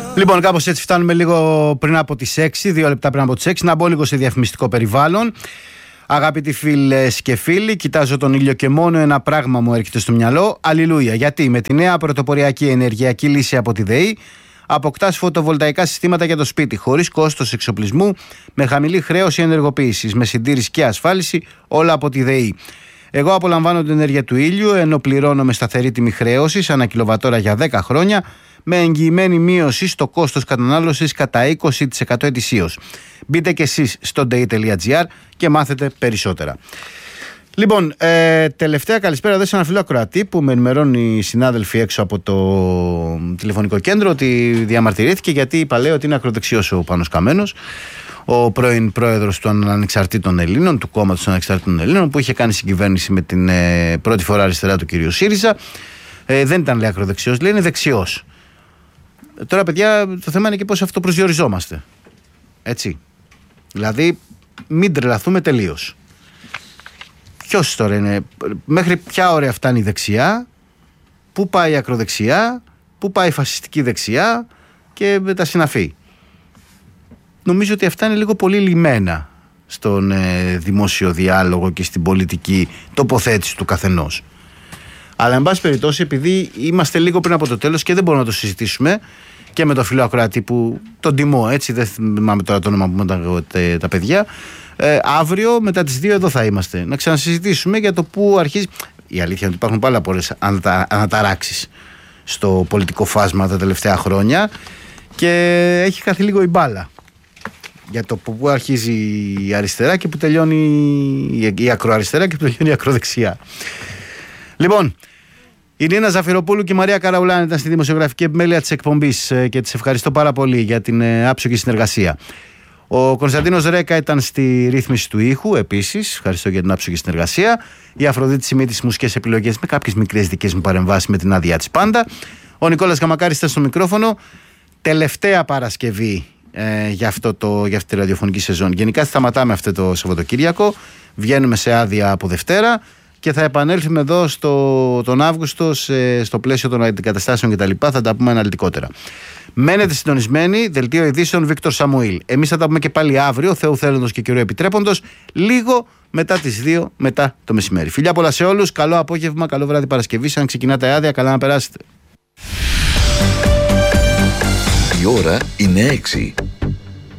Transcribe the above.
Λοιπόν, κάπως έτσι φτάνουμε λίγο πριν από τις 6, 2 λεπτά πριν από τις 6. Να μπω λίγο σε διαφημιστικό περιβάλλον. Αγαπητοί φίλες και φίλοι, κοιτάζω τον ήλιο και μόνο ένα πράγμα μου έρχεται στο μυαλό. Αλληλούια. Γιατί με τη νέα πρωτοποριακή ενεργειακή λύση από τη ΔΕΗ αποκτάς φωτοβολταϊκά συστήματα για το σπίτι, χωρίς κόστος εξοπλισμού, με χαμηλή χρέωση ενεργοποίησης, με συντήρηση και ασφάλιση, όλα από τη ΔΕΗ. Εγώ απολαμβάνω την ενέργεια του ήλιου, ενώ πληρώνω με σταθερή τιμή χρέωσης ανά κιλοβατόρα για 10 χρόνια, με εγγυημένη μείωση στο κόστος κατανάλωσης κατά 20% ετησίως. Μπείτε και εσείς στο day.gr και μάθετε περισσότερα. Λοιπόν, τελευταία καλησπέρα εδώ σε ένα φίλο ακροατή που με ενημερώνει οι συνάδελφοι έξω από το τηλεφωνικό κέντρο ότι διαμαρτυρήθηκε γιατί είπα, λέει, ότι είναι ακροδεξιός ο Πάνος Καμένος, ο πρώην πρόεδρος των Ανεξαρτήτων Ελλήνων, του κόμματος των Ανεξαρτήτων Ελλήνων, που είχε κάνει συγκυβέρνηση με την πρώτη φορά αριστερά του κ. ΣΥΡΙΖΑ. Δεν ήταν, λέει, ακροδεξιός, λέει, είναι δεξιός. Τώρα, παιδιά, το θέμα είναι και πώς αυτό προσδιοριζόμαστε. Έτσι. Δηλαδή, μην τρελαθούμε τελείως. Ποιος τώρα είναι, μέχρι ποια ώρα φτάνει η δεξιά, πού πάει η ακροδεξιά, πού πάει η φασιστική δεξιά και τα συναφή. Νομίζω ότι αυτά είναι λίγο πολύ λιμένα στον δημόσιο διάλογο και στην πολιτική τοποθέτηση του καθενός. Αλλά, εν πάση περιπτώσει, επειδή είμαστε λίγο πριν από το τέλος και δεν μπορούμε να το συζητήσουμε και με το φίλο ακροατή που τον τιμώ, έτσι, δεν θυμάμαι τώρα το όνομα που μου τα παιδιά, αύριο μετά τις 2 εδώ θα είμαστε. Να ξανασυζητήσουμε για το πού αρχίζει. Η αλήθεια είναι ότι υπάρχουν πάρα πολλές αναταράξεις στο πολιτικό φάσμα τα τελευταία χρόνια και έχει χαθεί λίγο η μπάλα για το πού αρχίζει η αριστερά και πού τελειώνει η ακροαριστερά και πού τελειώνει η ακροδεξιά. Λοιπόν, η Νίνα Ζαφυροπούλου και η Μαρία Καραουλάνη ήταν στη δημοσιογραφική επιμέλεια της εκπομπής και τις ευχαριστώ πάρα πολύ για την άψογη συνεργασία. Ο Κωνσταντίνος Ρέκα ήταν στη ρύθμιση του ήχου, επίσης. Ευχαριστώ για την άψογη συνεργασία. Η Αφροδίτη Σιμίτη στις μουσικές επιλογές με κάποιες μικρές δικές μου παρεμβάσεις με την άδειά της πάντα. Ο Νικόλας Γαμακάρης ήταν στο μικρόφωνο. Τελευταία Παρασκευή για αυτή τη ραδιοφωνική σεζόν. Γενικά σταματάμε αυτό το Σαββατοκύριακο. Βγαίνουμε σε άδεια από Δευτέρα. Και θα επανέλθουμε εδώ τον Αύγουστο στο πλαίσιο των αντικαταστάσεων κτλ. Θα τα πούμε αναλυτικότερα. Μένετε συντονισμένοι, δελτίο ειδήσεων Βίκτορ Σαμουήλ. Εμείς θα τα πούμε και πάλι αύριο, Θεού θέλοντος και καιρού επιτρέποντος, λίγο μετά τις 2 μετά το μεσημέρι. Φιλιά πολλά σε όλους, καλό απόγευμα, καλό βράδυ Παρασκευής. Αν ξεκινάτε άδεια, καλά να περάσετε. Η ώρα είναι 6.